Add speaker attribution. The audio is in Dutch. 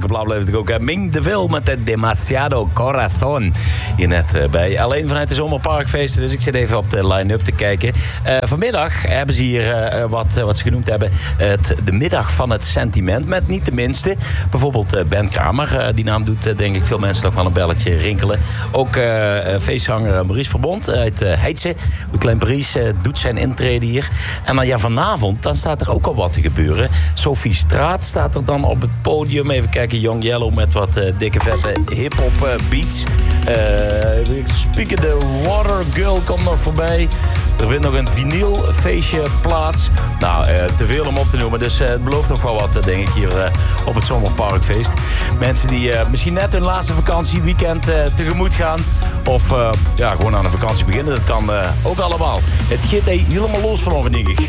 Speaker 1: leuke plaat blijft het ook. Ming de Vil met de Demasiado Corazon. Hier net bij. Alleen vanuit de Zomerparkfeesten. Dus ik zit even op de line-up te kijken. Vanmiddag hebben ze hier wat ze genoemd hebben. De middag van het sentiment. Met niet de minste. Bijvoorbeeld Ben Kramer. Die naam doet denk ik veel mensen nog wel een belletje rinkelen. Ook feestzanger Maurice Verbond uit Heidse. Klein Parijs doet zijn intrede hier. En dan vanavond dan staat er ook al wat te gebeuren. Sophie Straat staat er dan op het podium. Even kijken, Young Yellow met wat dikke vette hip-hop beats. Speaking the Water Girl komt nog voorbij. Er vindt nog een vinylfeestje plaats. Nou, te veel om op te noemen. Dus het belooft nog wel wat, denk ik, hier op het Zomerparkfeest. Mensen die misschien net hun laatste vakantieweekend tegemoet gaan. Of gewoon aan een vakantie beginnen. Dat kan ook allemaal. Het gaat helemaal los vanaf, denk ik.